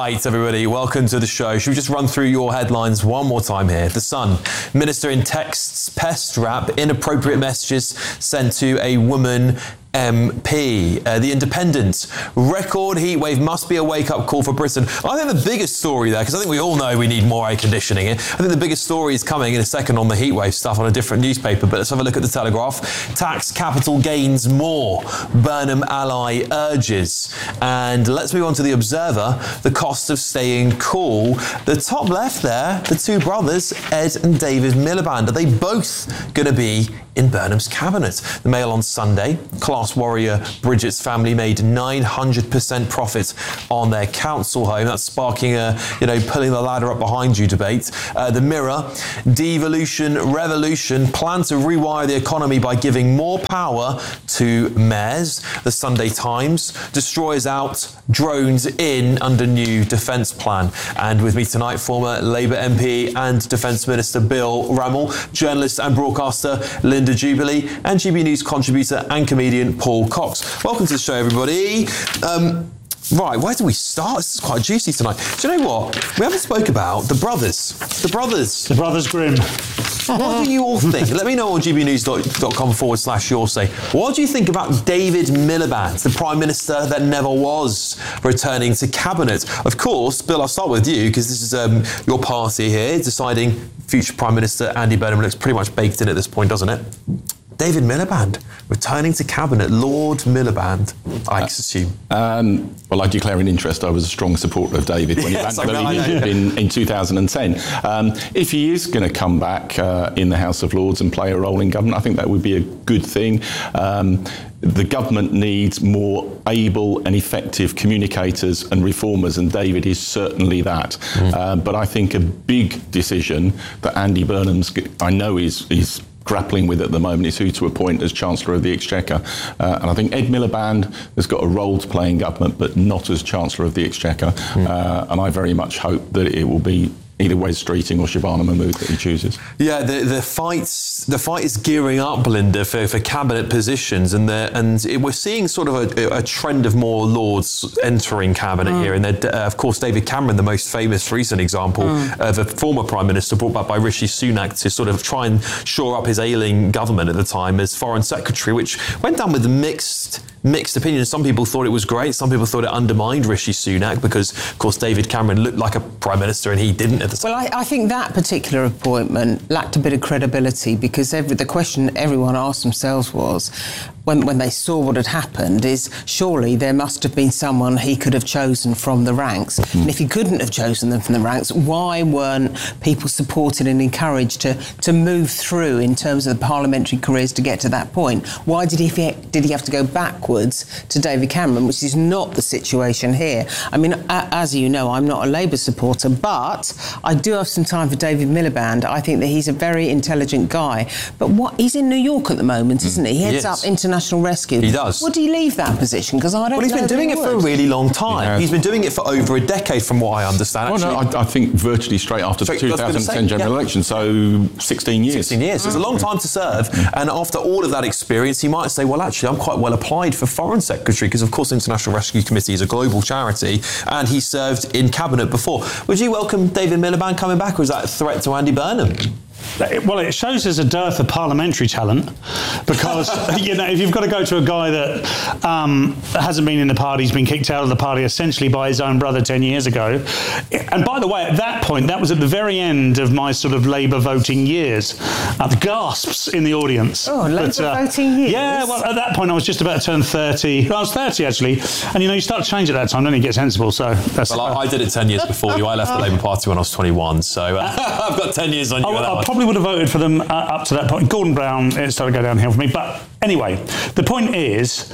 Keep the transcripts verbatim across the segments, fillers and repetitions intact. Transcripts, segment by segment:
Right, everybody, welcome to the show. Should we just run through your headlines one more time here? The Sun, Minister in texts pest rap, inappropriate messages sent to a woman M P. Uh, the Independent, record heatwave must be a wake-up call for Britain. I think the biggest story there, because I think we all know we need more air conditioning here, I think the biggest story is coming in a second on the heatwave stuff on a different newspaper, but let's have a look at the Telegraph. Tax capital gains more, Burnham ally urges. And let's move on to the Observer, the cost of staying cool. The top left there, the two brothers, Ed and David Miliband, are they both going to be in Burnham's cabinet? The Mail on Sunday, class warrior Bridget's family made nine hundred percent profit on their council home. That's sparking a, you know, pulling the ladder up behind you debate. Uh, the Mirror, devolution, revolution, plan to rewire the economy by giving more power to mayors. The Sunday Times, destroyers out, drones in under new defence plan. And with me tonight, former Labour M P and Defence Minister Bill Rammell, journalist and broadcaster Linda Jubilee, and G B News contributor and comedian Paul Cox. Welcome to the show, everybody. Um, right, where do we start? This is quite juicy tonight. Do you know what? We haven't spoke about the brothers. The brothers. The brothers Grimm. What do you all think? Let me know on gbnews.com forward slash your say. What do you think about David Miliband, the Prime Minister that never was, returning to Cabinet? Of course, Bill, I'll start with you, because this is um, your party here, deciding future Prime Minister Andy Burnham looks pretty much baked in at this point, doesn't it? David Miliband, returning to Cabinet, Lord Miliband, I assume. Um, well, I declare an interest. I was a strong supporter of David when he yes, ran for I know, leadership in, in two thousand ten. Um, if he is going to come back uh, in the House of Lords and play a role in government, I think that would be a good thing. Um, the government needs more able and effective communicators and reformers, and David is certainly that. Mm. Uh, but I think a big decision that Andy Burnham's, I know is is grappling with at the moment is who to appoint as Chancellor of the Exchequer. Uh, and I think Ed Miliband has got a role to play in government, but not as Chancellor of the Exchequer. Mm. Uh, and I very much hope that it will be either Wes Streeting or Shabana Mahmood that he chooses. Yeah, the the fights the fight is gearing up, Linda, for, for cabinet positions, and the, and it, we're seeing sort of a, a trend of more Lords entering cabinet mm. here. And uh, of course, David Cameron, the most famous recent example mm. of a former Prime Minister brought back by Rishi Sunak to sort of try and shore up his ailing government at the time as Foreign Secretary, which went down with mixed. Mixed opinions. Some people thought it was great. Some people thought it undermined Rishi Sunak because, of course, David Cameron looked like a Prime Minister and he didn't at the time. Well, I, I think that particular appointment lacked a bit of credibility because every, the question everyone asked themselves was, when, when they saw what had happened, is surely there must have been someone he could have chosen from the ranks. Mm. And if he couldn't have chosen them from the ranks, why weren't people supported and encouraged to, to move through in terms of the parliamentary careers to get to that point? Why did he, did he have to go backwards to David Cameron, which is not the situation here? I mean, as you know, I'm not a Labour supporter, but I do have some time for David Miliband. I think that he's a very intelligent guy. But what he's in New York at the moment, isn't he? He heads up International Rescue. He does. Would he leave that position? Because I don't know. Well, he's been doing it for a really long time. Yeah. He's been doing it for over a decade, from what I understand. Well, no, I, I think virtually straight after straight, the two thousand ten say, general yeah. election, so sixteen years. sixteen years. Mm. It's a long time to serve. Mm. And after all of that experience, he might say, well, actually, I'm quite well applied for Foreign Secretary, because, of course, International Rescue Committee is a global charity, and he served in Cabinet before. Would you welcome David Miliband coming back, or is that a threat to Andy Burnham? Well, it shows there's a dearth of parliamentary talent because, you know, if you've got to go to a guy that um, hasn't been in the party, he's been kicked out of the party essentially by his own brother ten years ago. And by the way, at that point, that was at the very end of my sort of Labour voting years. Uh, the gasps in the audience. Oh, Labour but, uh, voting years? Yeah, well, at that point, I was just about to turn thirty. I was thirty, actually. And, you know, you start to change at that time, don't you get sensible? So that's Well, I, I did it ten years before you. I left the Labour Party when I was twenty-one, so uh, I've got ten years on you. I, on that I one. probably would have voted for them uh, up to that point. Gordon Brown, it started to go downhill for me. But anyway, the point is...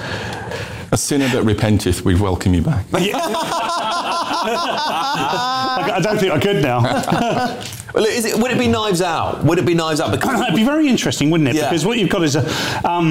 A sinner that repenteth, we welcome you back. Yeah. I don't think I could now. Well, is it, would it be Knives Out? Would it be Knives Out? Because it'd be very interesting, wouldn't it? Yeah. Because what you've got is a... Um,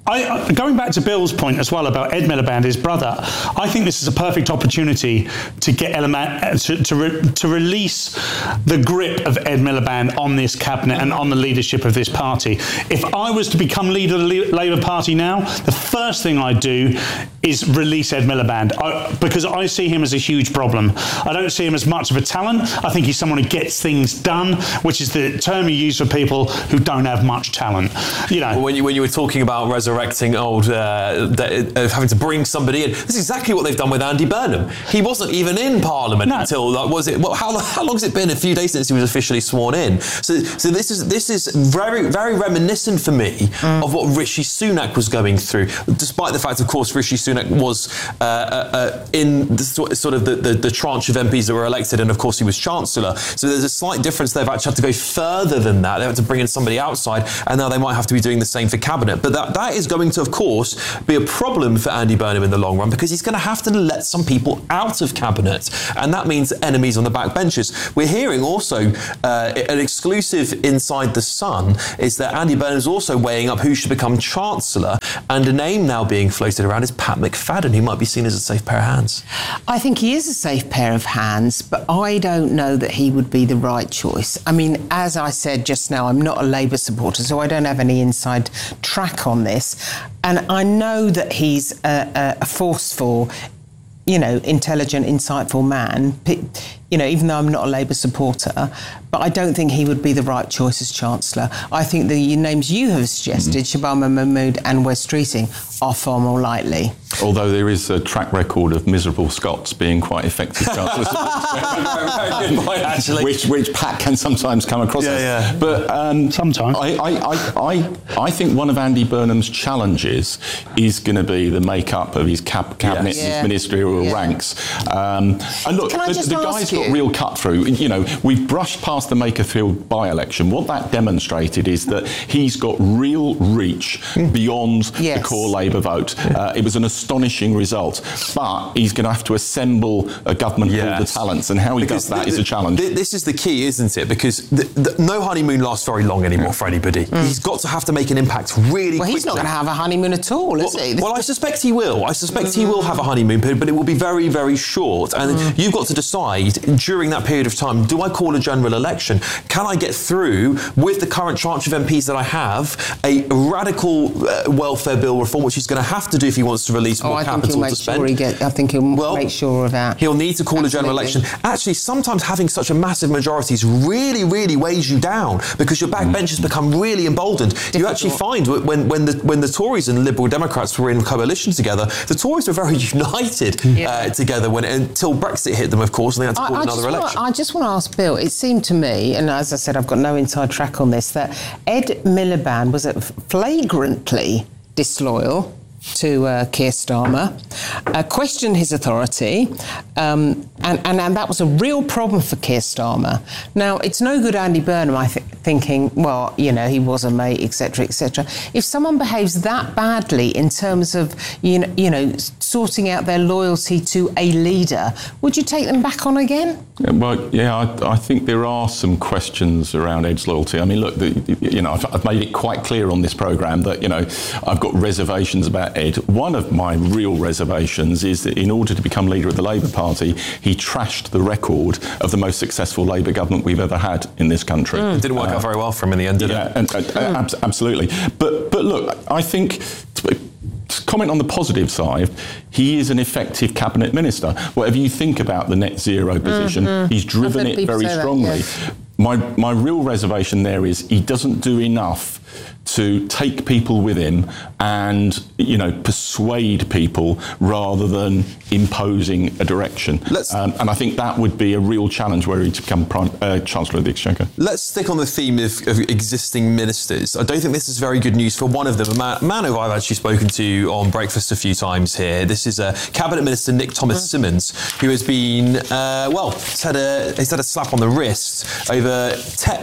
I, going back to Bill's point as well about Ed Miliband, his brother, I think this is a perfect opportunity to get element, to to, re, to release the grip of Ed Miliband on this cabinet and on the leadership of this party. If I was to become leader of the Labour Party now, the first thing I'd do is release Ed Miliband, I, because I see him as a huge problem. I don't see him as much of a talent. I think he's someone who gets things done, which is the term you use for people who don't have much talent. You know, well, when you when you were talking about resurrecting old, uh, the, uh, having to bring somebody in, this is exactly what they've done with Andy Burnham. He wasn't even in Parliament no. until like, was it? Well, how how long has it been? A few days since he was officially sworn in. So so this is this is very very reminiscent for me mm. of what Rishi Sunak was going through. Despite the fact, of course, Rishi Sunak was uh, uh, in the, sort of the, the, the tranche of M Ps that were elected, and of course he was Chancellor. So there's a slight difference. They've actually had to go further than that. They have to bring in somebody outside, and now they might have to be doing the same for cabinet. But that, that is going to, of course, be a problem for Andy Burnham in the long run, because he's going to have to let some people out of cabinet, and that means enemies on the back benches. We're hearing also uh, an exclusive inside The Sun is that Andy Burnham is also weighing up who should become Chancellor, and a name now being floated around is Pat McFadden, who might be seen as a safe pair of hands. I think he is a safe pair of hands, but I don't know that he would be the right choice. I mean, as I said just now, I'm not a Labour supporter, so I don't have any inside track on this. And I know that he's a, a forceful, you know, intelligent, insightful man, you know, even though I'm not a Labour supporter, but I don't think he would be the right choice as Chancellor. I think the names you have suggested, mm-hmm. Shabana Mahmood and Wes Streeting, are far more likely. Although there is a track record of miserable Scots being quite effective Chancellors, actually, which, which Pat can sometimes come across yeah, as. Yeah. But um, sometimes I, I, I, I, I think one of Andy Burnham's challenges is going to be the makeup of his cab- cabinet, yes. his yeah. ministerial yeah. ranks. Um, and look, Can I the, just the ask guy's you? got real cut through. You know, we've brushed past the Makerfield by-election. What that demonstrated is that he's got real reach beyond yes. the core Labour vote. Uh, it was an astonishing result, but he's going to have to assemble a government yes. of all the talents, and how he because does that the, is a challenge. The, this is the key, isn't it? Because the, the, no honeymoon lasts very long anymore for anybody. Mm. He's got to have to make an impact really well, quickly. Well, he's not going to have a honeymoon at all, is well, he? Well, I suspect he will. I suspect he will have a honeymoon period, but it will be very, very short. And mm. you've got to decide during that period of time, do I call a general election? Can I get through with the current tranche of M Ps that I have a radical uh, welfare bill reform, which he's going to have to do if he wants to release oh, more I capital think he'll make to spend? Sure he get, I think he'll well, make sure of that. He'll need to call Absolutely. a general election. Actually, sometimes having such a massive majority really, really weighs you down, because your backbenchers become really emboldened. Difficult. You actually find when, when, the, when the Tories and Liberal Democrats were in coalition together, the Tories were very united yeah. uh, together when until Brexit hit them, of course, and they had to call I, I another election. Wanna, I just want to ask Bill, it seemed to me, and as I said, I've got no inside track on this, that Ed Miliband was flagrantly disloyal to uh, Keir Starmer, uh, questioned his authority, um, and, and, and that was a real problem for Keir Starmer. Now, it's no good Andy Burnham, I think, thinking, well, you know, he was a mate, et cetera, et cetera. If someone behaves that badly in terms of, you know, you know, sorting out their loyalty to a leader, would you take them back on again? Yeah, well, yeah, I, I think there are some questions around Ed's loyalty. I mean, look, the, you know, I've, I've made it quite clear on this programme that, you know, I've got reservations about Ed. One of my real reservations is that in order to become leader of the Labour Party, he trashed the record of the most successful Labour government we've ever had in this country. Mm. It didn't work uh, out very well for him in the end, did yeah, it? And, uh, mm. ab- absolutely. But but look, I think... To, to comment on the positive side, he is an effective cabinet minister. Whatever you think about the net zero position, mm-hmm. he's driven it very strongly. That, yeah. My my real reservation there is he doesn't do enough to take people with him and, you know, persuade people rather than imposing a direction. Um, and I think that would be a real challenge were he to become Prime, uh, Chancellor of the Exchequer. Let's stick on the theme of, of existing ministers. I don't think this is very good news for one of them, a man, a man who I've actually spoken to on Breakfast a few times here. This is uh, Cabinet Minister Nick Thomas-Symonds, who has been, uh, well, he's had, a, he's had a slap on the wrist over texts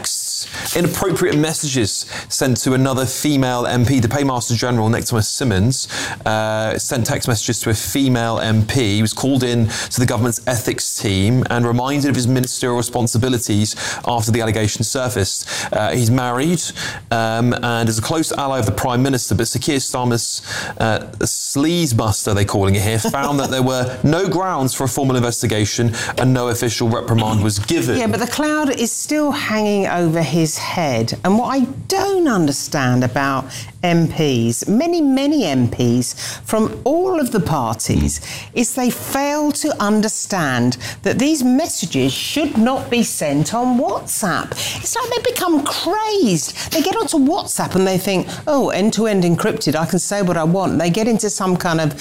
text, inappropriate messages sent to another female M P. The Paymaster General, Nick Thomas Symonds, uh, sent text messages to a female M P. He was called in to the government's ethics team and reminded of his ministerial responsibilities after the allegation surfaced. Uh, he's married um, and is a close ally of the Prime Minister, but Sir Keir Starmer's uh, sleazebuster, they're calling it here, found that there were no grounds for a formal investigation and no official reprimand was given. Yeah, but the cloud is still hanging over his head. And what I don't understand about M Ps, many, many M Ps from all of the parties, is they fail to understand that these messages should not be sent on WhatsApp. It's like they become crazed. They get onto WhatsApp and they think, oh, end-to-end encrypted, I can say what I want. They get into some kind of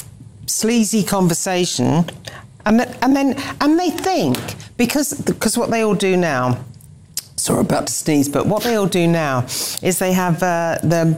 sleazy conversation and, th- and then and they think, because because what they all do now, sorry, about to sneeze, but what they all do now is they have uh, the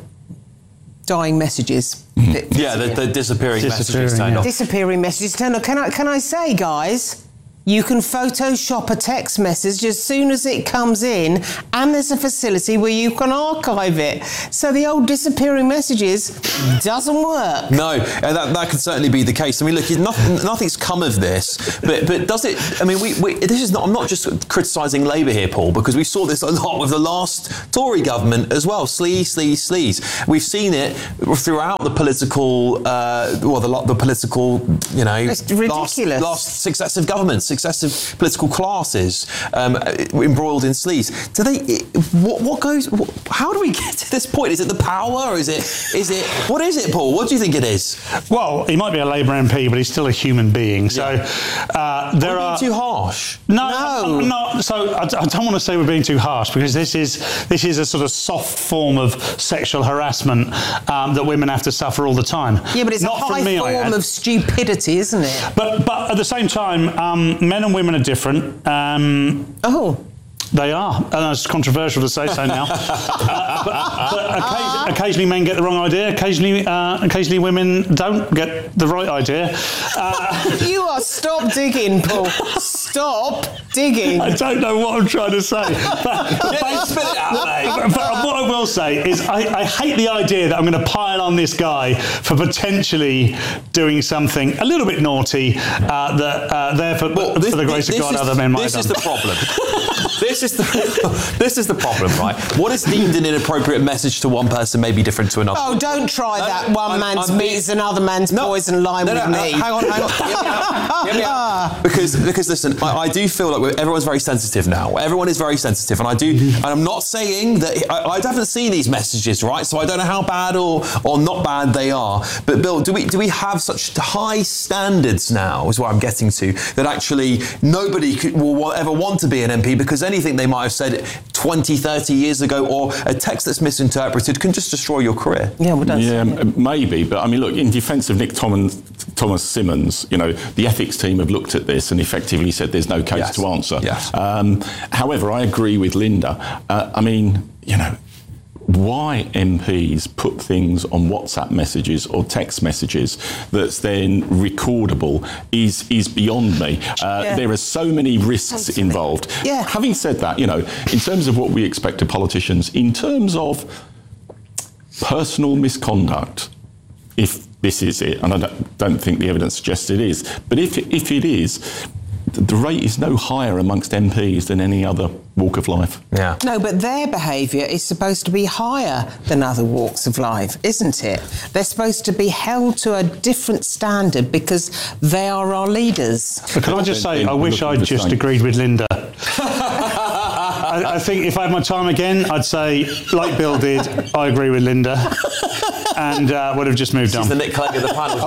dying messages. Mm-hmm. Yeah, the, the disappearing, disappearing messages turned yeah. off. Disappearing messages turned off. Can I, can I say, guys, you can Photoshop a text message as soon as it comes in, and there's a facility where you can archive it. So the old disappearing messages doesn't work. No, and that, that could certainly be the case. I mean, look, nothing, nothing's come of this, but but does it? I mean, we, we this is not. I'm not just criticising Labour here, Paul, because we saw this a lot with the last Tory government as well. Sleaze, sleaze, sleaze. We've seen it throughout the political, uh, well, the, the political, you know, it's ridiculous. Last, last successive governments. Successive political classes um, embroiled in sleaze. Do they? What, what goes? What, how do we get to this point? Is it the power, or is it? Is it? What is it, Paul? What do you think it is? Well, he might be a Labour M P, but he's still a human being. So uh, there are too harsh. No, no. I'm not. So I, I don't want to say we're being too harsh, because this is this is a sort of soft form of sexual harassment um, that women have to suffer all the time. Yeah, but it's not a high from me, form of stupidity, isn't it? But but at the same time, um, men and women are different. Um, oh. They are, and it's controversial to say so now. uh, but but occasionally, occasionally men get the wrong idea. Occasionally, uh, occasionally women don't get the right idea. Uh, you are stop digging, Paul. Stop digging. I don't know what I'm trying to say. But, but, spit it out, mate. but, but what I will say is, I, I hate the idea that I'm going to pile on this guy for potentially doing something a little bit naughty uh, that, uh, therefore, well, this, for the grace this, of God, is, other men might this have is done. the problem. This is the this is the problem, right? What is deemed an inappropriate message to one person may be different to another. Oh, don't try no, that. One I'm, man's I'm meat being, is another man's no, poison line no, no, with no, me. Hang on, hang on. Hear me out. Hear me out. Because, because listen, I, I do feel like we're, everyone's very sensitive now. Everyone is very sensitive, and I do. And I'm not saying that I, I haven't seen these messages, right? So I don't know how bad or or not bad they are. But Bill, do we do we have such high standards now? Is what I'm getting to, that actually nobody could, will ever want to be an M P, because anything they might have said twenty, thirty years ago, or a text that's misinterpreted, can just destroy your career. Yeah, well, that's, yeah, maybe. But I mean, look, in defence of Nick Thomas, Thomas Symonds, you know, the ethics team have looked at this and effectively said there's no case Yes. to answer. Yes. Um, however, I agree with Linda. Uh, I mean, you know, why M Ps put things on WhatsApp messages or text messages that's then recordable is is beyond me. Uh, yeah. There are so many risks Totally. involved. Yeah. Having said that, you know, in terms of what we expect of politicians, in terms of personal misconduct, if this is it, and I don't, don't think the evidence suggests it is, but if it, if it is, the rate is no higher amongst M Ps than any other walk of life. Yeah. No, but their behaviour is supposed to be higher than other walks of life, isn't it? They're supposed to be held to a different standard because they are our leaders. But can I just say, I wish I'd just agreed with Linda. I, I think if I had my time again, I'd say, like Bill did, I agree with Linda, and uh, would have just moved on. She's the Nick Clegg of the panel.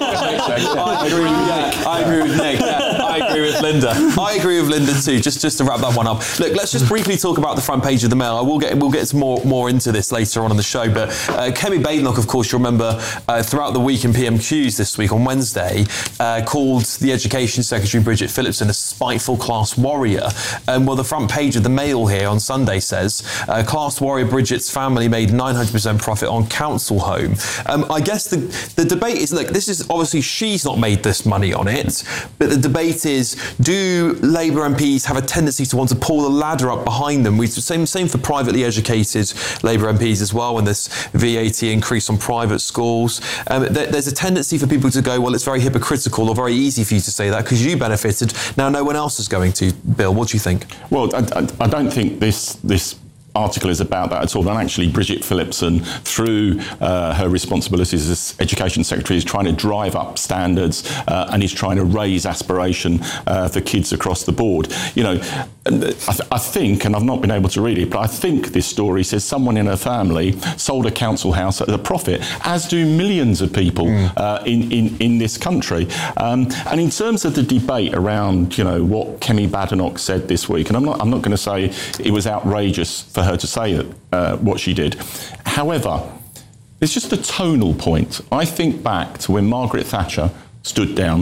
I agree with Nick. I agree with Nick. Yeah. I agree with Linda. I agree with Linda too. Just just to wrap that one up. Look, let's just briefly talk about the front page of the Mail. I will get we'll get more more into this later on in the show. But uh, Kemi Badenoch, of course, you remember uh, throughout the week in P M Qs this week on Wednesday, uh, called the Education Secretary Bridget Phillipson a spiteful class warrior. Um, well, the front page of the Mail here on Sunday says uh, class warrior Bridget's family made nine hundred percent profit on council home. Um, I guess the the debate is, look, this is obviously she's not made this money on it, but the debate is, is, do Labour M Ps have a tendency to want to pull the ladder up behind them? We same same for privately educated Labour M Ps as well. When there's V A T increase on private schools, um, there, there's a tendency for people to go, well, it's very hypocritical or very easy for you to say that because you benefited. Now no one else is going to. Bill, what do you think? Well, I, I, I don't think this this. article is about that at all. And actually, Bridget Phillipson, through uh, her responsibilities as Education Secretary, is trying to drive up standards uh, and is trying to raise aspiration uh, for kids across the board. You know, I, th- I think, and I've not been able to read it, but I think this story says someone in her family sold a council house at a profit, as do millions of people mm. uh, in, in, in this country. Um, and in terms of the debate around, you know, what Kemi Badenoch said this week, and I'm not, I'm not going to say it was outrageous for her to say that, uh, what she did. However, it's just a tonal point. I think back to when Margaret Thatcher stood down,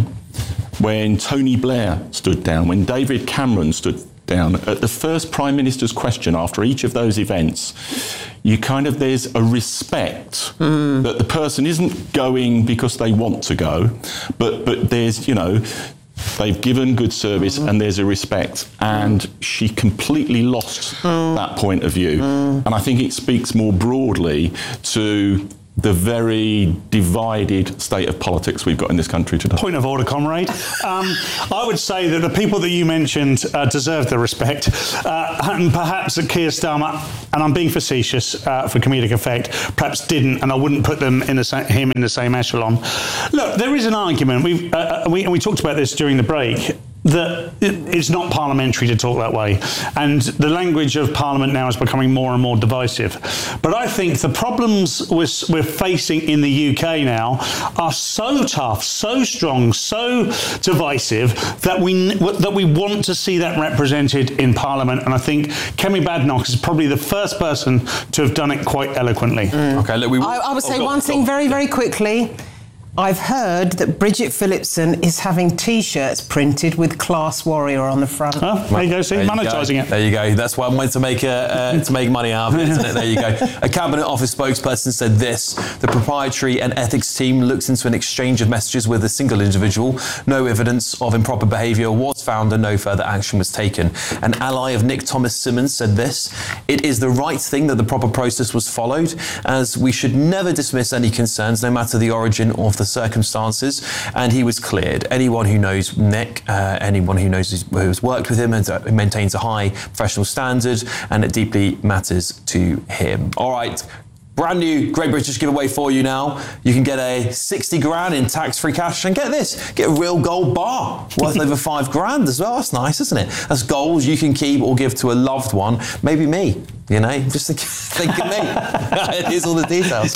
when Tony Blair stood down, when David Cameron stood down. At the first Prime Minister's question after each of those events, you kind of, there's a respect mm. that the person isn't going because they want to go, but but there's, you know, they've given good service mm. and there's a respect, and she completely lost mm. that point of view. Mm. And I think it speaks more broadly to the very divided state of politics we've got in this country today. Point of order, comrade. Um, I would say that the people that you mentioned uh, deserve the respect, uh, and perhaps that Keir Starmer, and I'm being facetious uh, for comedic effect, perhaps didn't, and I wouldn't put them in the sa- him in the same echelon. Look, there is an argument. We've uh, we, and we talked about this during the break, that it's not parliamentary to talk that way. And the language of Parliament now is becoming more and more divisive. But I think the problems we're, we're facing in the U K now are so tough, so strong, so divisive that we that we want to see that represented in Parliament. And I think Kemi Badenoch is probably the first person to have done it quite eloquently. Mm. Okay, look, we. I, I would say oh, one God, thing God. very, very quickly. I've heard that Bridget Phillipson is having T-shirts printed with Class Warrior on the front. Oh, there you go, see, monetising it. There you go. That's why I wanted to make a, uh, to make money out of it, isn't it? There you go. A Cabinet Office spokesperson said this: the proprietary and ethics team looked into an exchange of messages with a single individual. No evidence of improper behaviour was found and no further action was taken. An ally of Nick Thomas Simmons said this: it is the right thing that the proper process was followed, as we should never dismiss any concerns, no matter the origin of the circumstances. And he was cleared. Anyone who knows Nick, uh, anyone who knows his, who has worked with him, and uh, maintains a high professional standard, and it deeply matters to him. All right. Brand new Great British giveaway for you now. You can get a sixty grand in tax-free cash, and get this, get a real gold bar worth over five grand as well. That's nice, isn't it? That's gold you can keep or give to a loved one, maybe me, you know, just think, think of me. Here's all the details.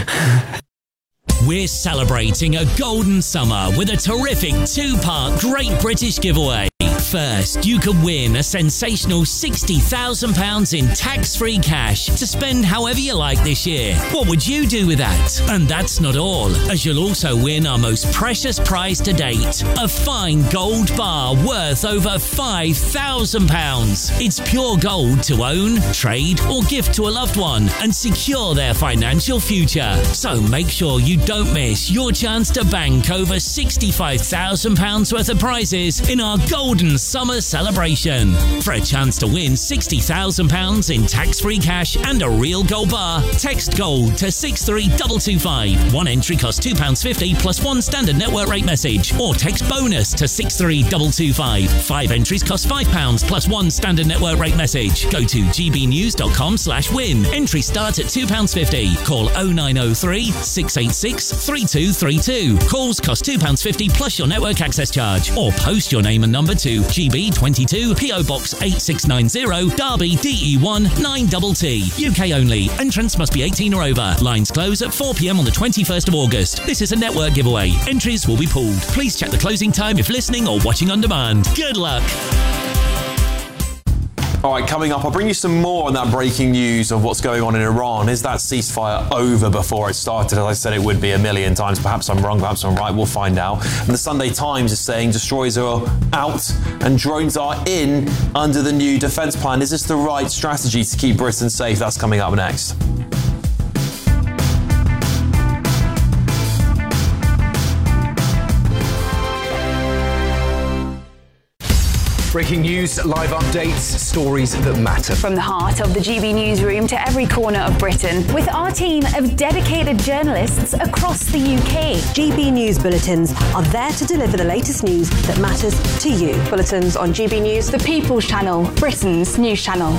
We're celebrating a golden summer with a terrific two-part Great British giveaway. First, you could win a sensational sixty thousand pounds in tax-free cash to spend however you like this year. What would you do with that? And that's not all, as you'll also win our most precious prize to date, a fine gold bar worth over five thousand pounds. It's pure gold to own, trade or gift to a loved one and secure their financial future. So make sure you don't miss your chance to bank over sixty-five thousand pounds worth of prizes in our golden summer celebration. For a chance to win sixty thousand pounds in tax-free cash and a real gold bar, text GOLD to six three two two five. One entry costs two pounds fifty plus one standard network rate message, or text BONUS to six three two two five. Five entries cost five pounds plus one standard network rate message. Go to gbnews.com slash win. Entry starts at two pounds fifty. Call oh nine oh three, six eight six, three two three two. Calls cost two pounds fifty plus your network access charge, or post your name and number to G B twenty-two, P O Box eight six nine zero, Derby, D E one nine T T. U K only. Entrants must be eighteen or over. Lines close at four p.m. on the twenty-first of August. This is a network giveaway. Entries will be pooled. Please check the closing time if listening or watching on demand. Good luck. All right, coming up, I'll bring you some more on that breaking news of what's going on in Iran. Is that ceasefire over before it started? As I said, it would be a million times. Perhaps I'm wrong, perhaps I'm right. We'll find out. And the Sunday Times is saying destroyers are out and drones are in under the new defence plan. Is this the right strategy to keep Britain safe? That's coming up next. Breaking news, live updates, stories that matter. From the heart of the G B newsroom to every corner of Britain, with our team of dedicated journalists across the U K. G B News Bulletins are there to deliver the latest news that matters to you. Bulletins on G B News, the People's Channel, Britain's news channel.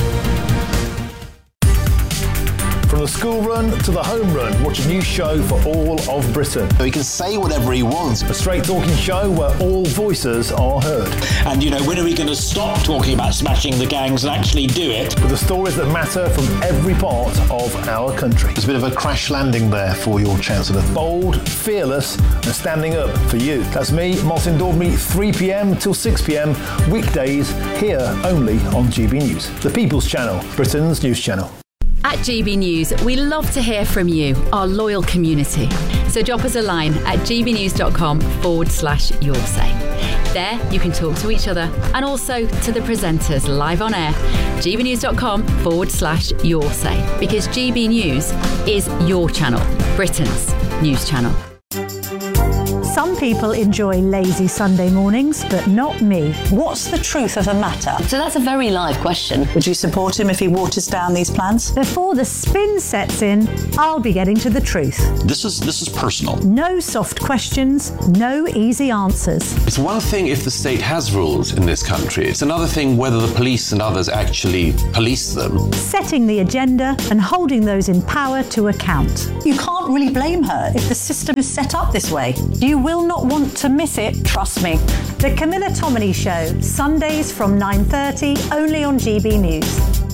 From the school run to the home run, watch a new show for all of Britain. So he can say whatever he wants. A straight talking show where all voices are heard. And, you know, when are we going to stop talking about smashing the gangs and actually do it? With the stories that matter from every part of our country. There's a bit of a crash landing there for your Chancellor. Bold, fearless and standing up for you. That's me, Martin Daubney, three p.m. till six p.m. weekdays here only on G B News. The People's Channel, Britain's news channel. At G B News, we love to hear from you, our loyal community. So drop us a line at gbnews.com forward slash your say. There, you can talk to each other and also to the presenters live on air. gbnews.com forward slash your say. Because G B News is your channel, Britain's news channel. Some people enjoy lazy Sunday mornings, but not me. What's the truth of the matter? So that's a very live question. Would you support him if he waters down these plans? Before the spin sets in, I'll be getting to the truth. This is this is personal. No soft questions, no easy answers. It's one thing if the state has rules in this country. It's another thing whether the police and others actually police them. Setting the agenda and holding those in power to account. You can't really blame her if the system is set up this way. You will not want to miss it, trust me. The Camilla Tominey Show, Sundays from nine thirty, only on G B News.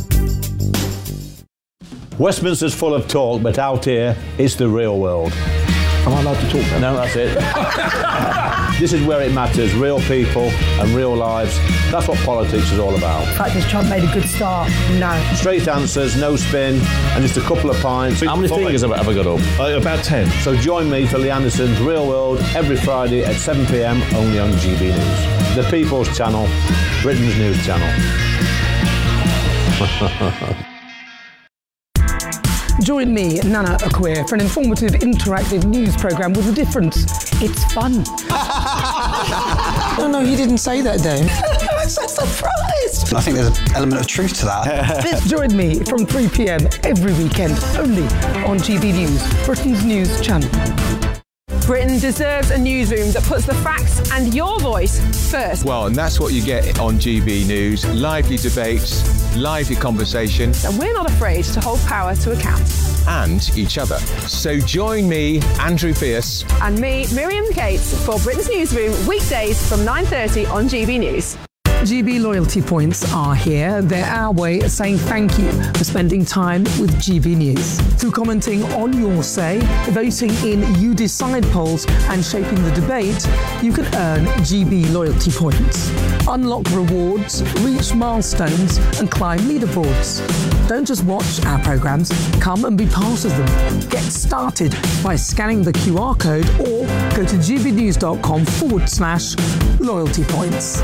Westminster's full of talk, but out here, it's the real world. Am I allowed to talk then? No, that's it. This is where it matters, real people and real lives. That's what politics is all about. In fact, has Trump made a good start? No. Straight answers, no spin, and just a couple of pints. How many fingers have I ever got up? Uh, about ten. So join me for Lee Anderson's Real World every Friday at seven p.m. only on G B News. The People's Channel, Britain's news channel. Join me, Nana Akweer, for an informative, interactive news programme with a difference. It's fun. No, no, you didn't say that, Dave. I'm so surprised. I think there's an element of truth to that. Join me from three p.m. every weekend, only on G B News, Britain's news channel. Britain deserves a newsroom that puts the facts and your voice first. Well, and that's what you get on G B News. Lively debates, lively conversation. And we're not afraid to hold power to account. And each other. So join me, Andrew Pierce. And me, Miriam Cates, for Britain's Newsroom, weekdays from nine thirty on G B News. G B loyalty points are here. They're our way of saying thank you for spending time with G B News. Through commenting on your say, voting in You Decide polls and shaping the debate, you can earn G B loyalty points. Unlock rewards, reach milestones and climb leaderboards. Don't just watch our programmes, come and be part of them. Get started by scanning the Q R code or go to gbnews.com forward slash loyalty points.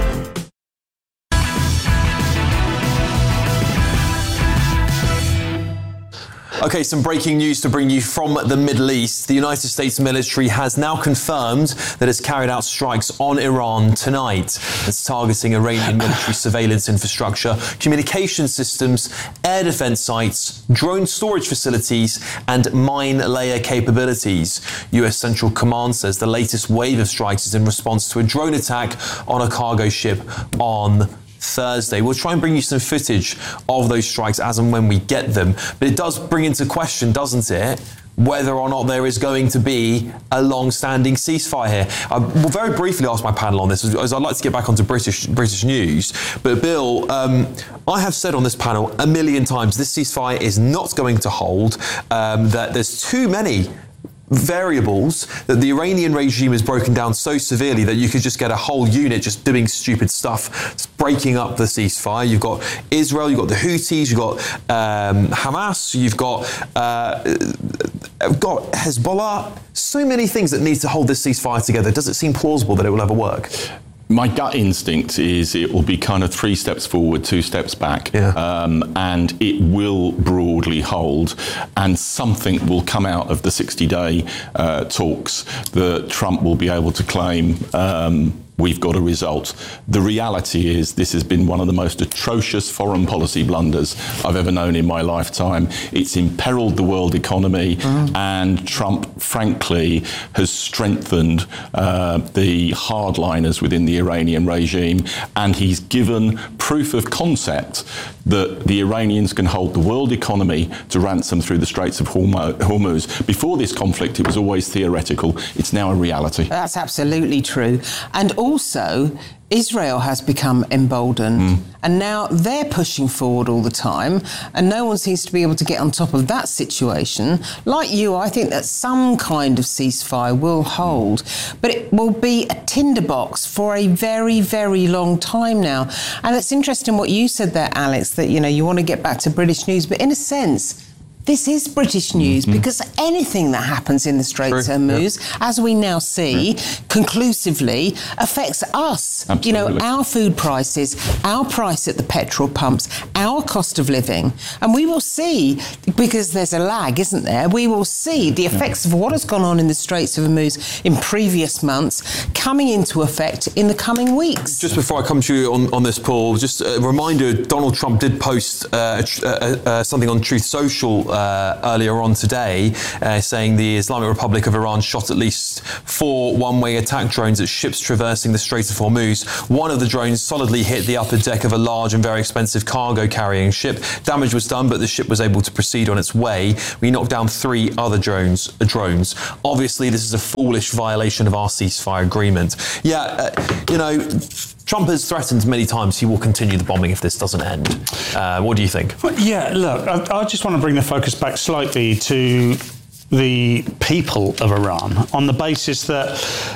Okay, some breaking news to bring you from the Middle East. The United States military has now confirmed that it's carried out strikes on Iran tonight. It's targeting Iranian military surveillance infrastructure, communication systems, air defense sites, drone storage facilities, and mine layer capabilities. U S Central Command says the latest wave of strikes is in response to a drone attack on a cargo ship on Thursday. We'll try and bring you some footage of those strikes as and when we get them. But it does bring into question, doesn't it, whether or not there is going to be a long-standing ceasefire here. I will very briefly ask my panel on this, as I'd like to get back onto British British news. But Bill, um, I have said on this panel a million times, this ceasefire is not going to hold, um, that there's too many variables, that the Iranian regime is broken down so severely that you could just get a whole unit just doing stupid stuff, just breaking up the ceasefire. You've got Israel, you've got the Houthis, you've got um, Hamas, you've got, uh, got Hezbollah. So many things that need to hold this ceasefire together. Does it seem plausible that it will ever work? My gut instinct is it will be kind of three steps forward, two steps back, yeah. um, and it will broadly hold, and something will come out of the sixty-day uh, talks that Trump will be able to claim um, we've got a result. The reality is this has been one of the most atrocious foreign policy blunders I've ever known in my lifetime. It's imperiled the world economy, mm. and Trump, frankly, has strengthened uh, the hardliners within the Iranian regime, and he's given proof of concept that the Iranians can hold the world economy to ransom through the Straits of Hormuz. Before this conflict, it was always theoretical. It's now a reality. That's absolutely true. And also, Israel has become emboldened, mm. and now they're pushing forward all the time, and no one seems to be able to get on top of that situation. Like you, I think that some kind of ceasefire will hold, but it will be a tinderbox for a very, very long time now. And it's interesting what you said there, Alex, that, you know, you want to get back to British news, but in a sense, this is British news, mm-hmm. because anything that happens in the Straits of Hormuz, yeah. as we now see, yeah. conclusively affects us. Absolutely. You know, our food prices, our price at the petrol pumps, our cost of living. And we will see, because there's a lag, isn't there? We will see the effects yeah. of what has gone on in the Straits of Hormuz in previous months coming into effect in the coming weeks. Just before I come to you on, on this, Paul, just a reminder, Donald Trump did post uh, uh, uh, something on Truth Social Uh, earlier on today, uh, saying the Islamic Republic of Iran shot at least four one-way attack drones at ships traversing the Strait of Hormuz. One of the drones solidly hit the upper deck of a large and very expensive cargo-carrying ship. Damage was done, but the ship was able to proceed on its way. We knocked down three other drones. Uh, drones. Obviously, this is a foolish violation of our ceasefire agreement. Yeah, uh, you know, Trump has threatened many times he will continue the bombing if this doesn't end. Uh, what do you think? Well, yeah, look, I, I just want to bring the focus back slightly to the people of Iran on the basis that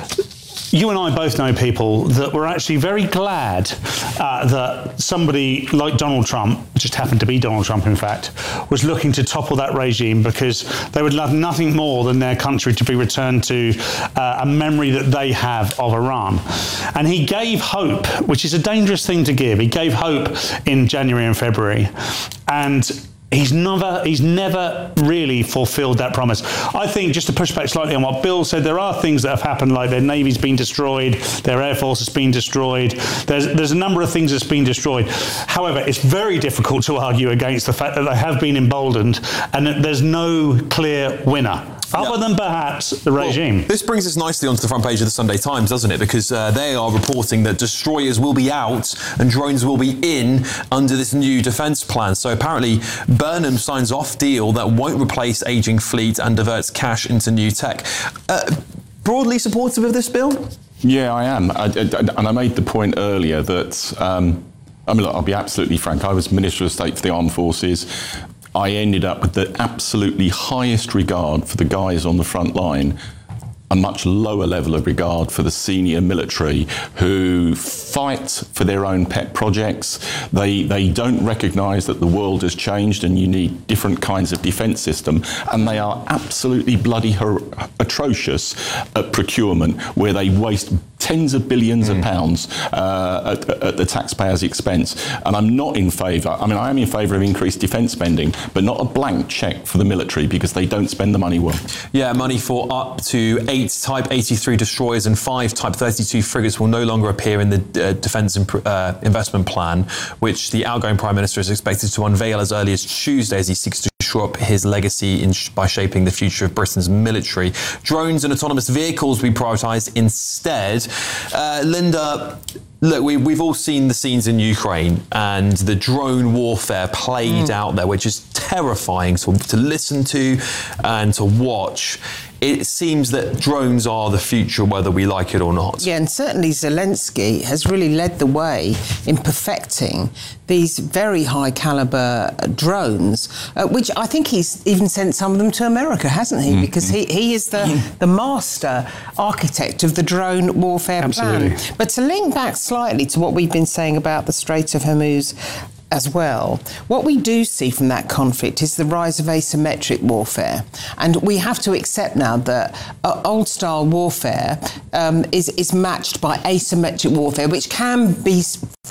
you and I both know people that were actually very glad uh, that somebody like Donald Trump, just happened to be Donald Trump in fact, was looking to topple that regime, because they would love nothing more than their country to be returned to uh, a memory that they have of Iran. And he gave hope, which is a dangerous thing to give. He gave hope in January and February. And He's never, he's never really fulfilled that promise. I think, just to push back slightly on what Bill said, there are things that have happened, like their Navy's been destroyed, their Air Force has been destroyed. There's, there's a number of things that's been destroyed. However, it's very difficult to argue against the fact that they have been emboldened and that there's no clear winner, other yeah. than perhaps the regime. Well, this brings us nicely onto the front page of the Sunday Times, doesn't it? Because uh, they are reporting that destroyers will be out and drones will be in under this new defence plan. So apparently Burnham signs off deal that won't replace ageing fleet and diverts cash into new tech. Uh, broadly supportive of this bill? Yeah, I am. I, I, and I made the point earlier that, um, I mean, look, I'll be absolutely frank. I was Minister of State for the Armed Forces. I ended up with the absolutely highest regard for the guys on the front line, a much lower level of regard for the senior military who fight for their own pet projects. They they don't recognise that the world has changed and you need different kinds of defence system, and they are absolutely bloody her- atrocious at procurement, where they waste tens of billions mm. of pounds uh, at, at the taxpayer's expense. And I'm not in favour, I mean, I am in favour of increased defence spending, but not a blank cheque for the military, because they don't spend the money well. Yeah, money for up to eight Type eighty-three destroyers and five Type thirty-two frigates will no longer appear in the uh, Defence imp- uh, Investment Plan, which the outgoing Prime Minister is expected to unveil as early as Tuesday as he seeks to shore up his legacy in sh- by shaping the future of Britain's military. Drones and autonomous vehicles will be prioritised instead. Uh, Linda, look, we, we've all seen the scenes in Ukraine and the drone warfare played mm. out there, which is terrifying to, to listen to and to watch. It seems that drones are the future, whether we like it or not. Yeah, and certainly Zelensky has really led the way in perfecting these very high caliber drones, uh, which I think he's even sent some of them to America, hasn't he? Mm-hmm. Because he, he is the, the master architect of the drone warfare Absolutely. plan. But to link back slightly to what we've been saying about the Strait of Hormuz as well, what we do see from that conflict is the rise of asymmetric warfare. And we have to accept now that uh, old-style warfare um, is, is matched by asymmetric warfare, which can be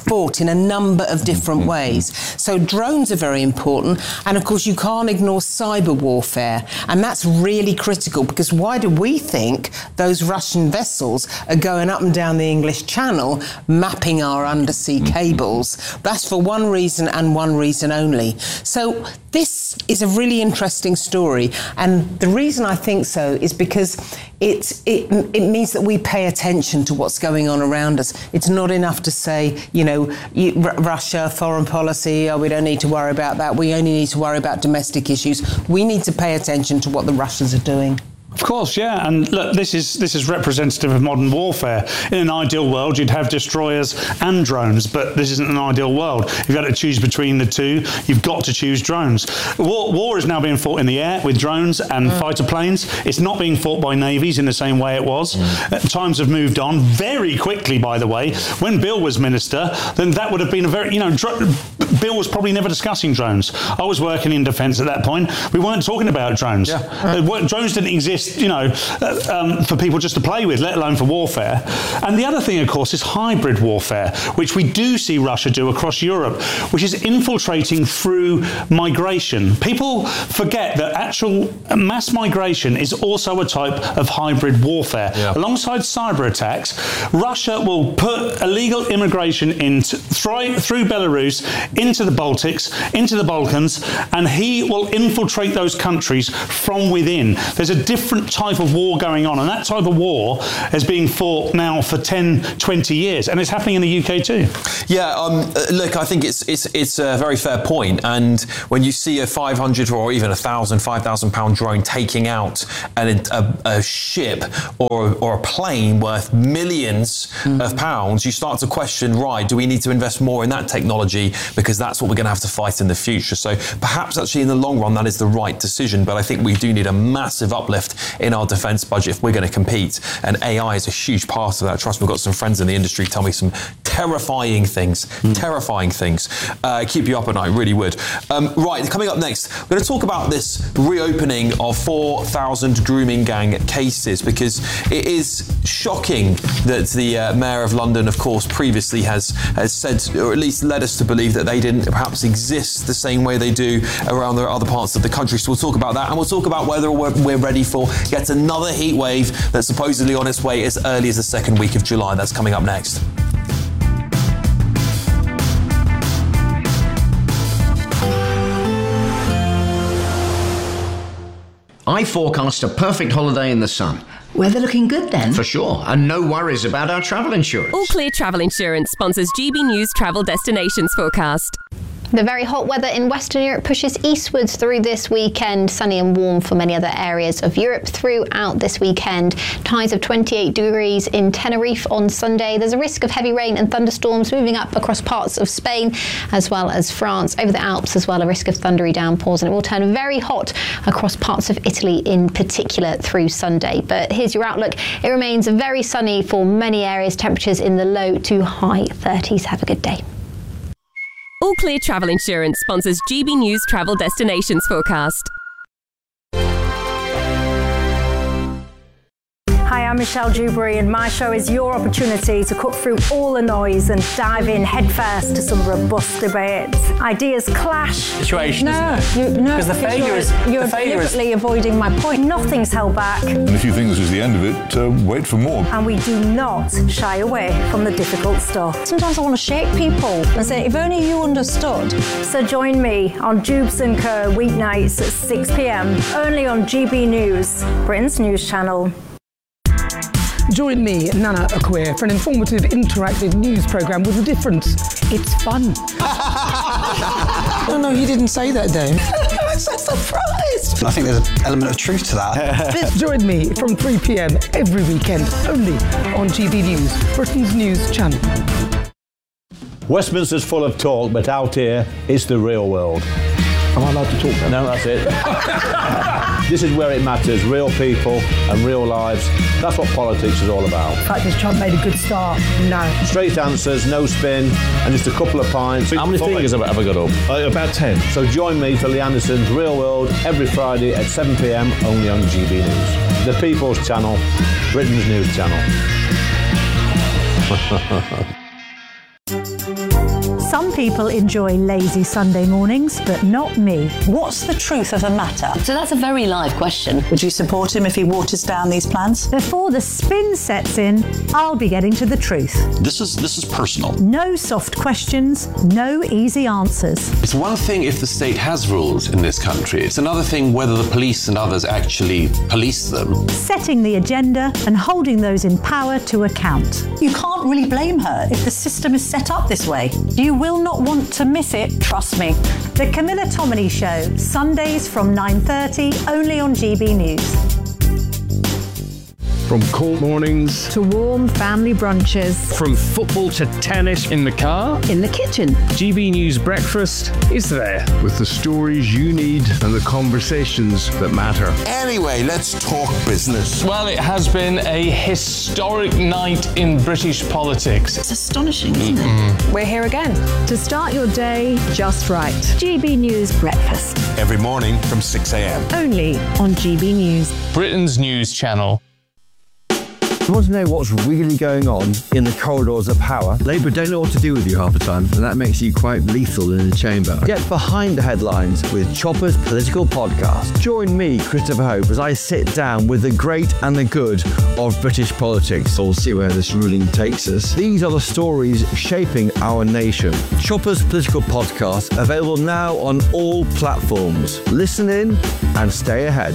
fought in a number of different ways. So drones are very important, and of course you can't ignore cyber warfare, and that's really critical, because why do we think those Russian vessels are going up and down the English Channel mapping our undersea cables? That's for one reason and one reason only. So this is a really interesting story, and the reason I think so is because it, it, it means that we pay attention to what's going on around us. It's not enough to say, you know, you, R- Russia, foreign policy, oh, we don't need to worry about that. We only need to worry about domestic issues. We need to pay attention to what the Russians are doing. Of course, yeah, and look, this is this is representative of modern warfare. In an ideal world, you'd have destroyers and drones, but this isn't an ideal world. If you had to choose between the two, you've got to choose drones. War, war is now being fought in the air with drones and mm. fighter planes. It's not being fought by navies in the same way it was. Mm. Uh, times have moved on very quickly, by the way. When Bill was minister, then that would have been a very, you know, dr- Bill was probably never discussing drones. I was working in defence at that point. We weren't talking about drones. Yeah. Uh, drones didn't exist, you know, uh, um, for people just to play with, let alone for warfare. And the other thing, of course, is hybrid warfare, which we do see Russia do across Europe, which is infiltrating through migration. People forget that actual mass migration is also a type of hybrid warfare. Yeah. Alongside cyber attacks, Russia will put illegal immigration in t- through, through Belarus into the Baltics, into the Balkans, and he will infiltrate those countries from within. There's a different type of war going on, and that type of war is being fought now for ten, twenty years, and it's happening in the U K too. Yeah, um, look, I think it's it's it's a very fair point, and when you see a five hundred or even a thousand, five thousand pound drone taking out an, a, a ship or or a plane worth millions mm. of pounds, you start to question, right, do we need to invest more in that technology, because that's what we're going to have to fight in the future. So perhaps actually in the long run that is the right decision, but I think we do need a massive uplift in our defence budget if we're going to compete, and A I is a huge part of that. Trust me, we've got some friends in the industry tell me some terrifying things, mm. terrifying things. Uh, keep you up at night, really would. Um, right, coming up next, we're going to talk about this reopening of four thousand grooming gang cases, because it is shocking that the uh, Mayor of London, of course, previously has, has said, or at least led us to believe that they didn't perhaps exist the same way they do around the other parts of the country. So we'll talk about that, and we'll talk about whether we're, we're ready for yet another heat wave that's supposedly on its way as early as the second week of July. That's coming up next. I forecast a perfect holiday in the sun. Weather looking good then? For sure, and no worries about our travel insurance. All Clear Travel Insurance sponsors G B News Travel Destinations Forecast. The very hot weather in Western Europe pushes eastwards through this weekend. Sunny and warm for many other areas of Europe throughout this weekend. Highs of twenty-eight degrees in Tenerife on Sunday. There's a risk of heavy rain and thunderstorms moving up across parts of Spain as well as France. Over the Alps as well, a risk of thundery downpours, and it will turn very hot across parts of Italy in particular through Sunday. But here's your outlook. It remains very sunny for many areas. Temperatures in the low to high thirties. Have a good day. All Clear Travel Insurance sponsors G B News Travel Destinations Forecast. Hi, I'm Michelle Dewberry, and my show is your opportunity to cut through all the noise and dive in headfirst to some robust debates. Ideas clash. Situation. No, you, no, because the failure you're, is you're the failure deliberately is... avoiding my point. Nothing's held back. And if you think this is the end of it, uh, wait for more. And we do not shy away from the difficult stuff. Sometimes I want to shake people and say, if only you understood. So join me on Jubes and Co weeknights at six p.m. only on G B News, Britain's news channel. Join me, Nana Akwe, for an informative, interactive news programme with a difference. It's fun. No, no, you didn't say that, though. I'm so surprised. I think there's an element of truth to that. Join me from three p.m. every weekend, only on G B News, Britain's news channel. Westminster's full of talk, but out here, it's the real world. Am I allowed to talk then? No, that's it. This is where it matters, real people and real lives. That's what politics is all about. In fact, has Trump made a good start? No. Straight answers, no spin, and just a couple of pints. How many fingers have I ever got up? Uh, about ten. So join me for Lee Anderson's Real World every Friday at seven p.m. only on G B News. The People's Channel, Britain's news channel. Some people enjoy lazy Sunday mornings, but not me. What's the truth of the matter? So that's a very live question. Would you support him if he waters down these plans? Before the spin sets in, I'll be getting to the truth. This is this is personal. No soft questions, no easy answers. It's one thing if the state has rules in this country. It's another thing whether the police and others actually police them. Setting the agenda and holding those in power to account. You can't really blame her if the system is set up this way. You will not want to miss it, trust me. The Camilla Tominey Show, Sundays from nine thirty, only on G B News. From cold mornings to warm family brunches. From football to tennis in the car. In the kitchen. G B News Breakfast is there with the stories you need and the conversations that matter. Anyway, let's talk business. Well, it has been a historic night in British politics. It's astonishing, isn't it? We're here again. To start your day just right. G B News Breakfast. Every morning from six a.m. Only on G B News. Britain's news channel. You want to know what's really going on in the corridors of power? Labour don't know what to do with you half the time, and that makes you quite lethal in the chamber. Get behind the headlines with Chopper's Political Podcast. Join me, Christopher Hope, as I sit down with the great and the good of British politics. We'll see where this ruling takes us. These are the stories shaping our nation. Chopper's Political Podcast, available now on all platforms. Listen in and stay ahead.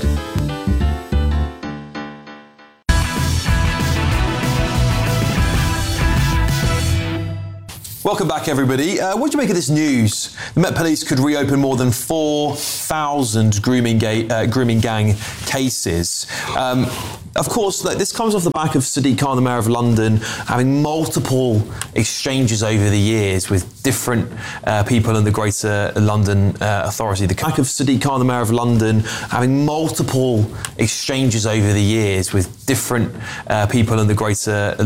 Welcome back, everybody. Uh, what do you make of this news? The Met Police could reopen more than four thousand grooming, ga- uh, grooming gang cases. Um, of course, like, this comes off the back of Sadiq Khan, the Mayor of London, having multiple exchanges over the years with different uh, people in the Greater London uh, Authority. The back of Sadiq Khan, the Mayor of London, having multiple exchanges over the years with different uh, people in the Greater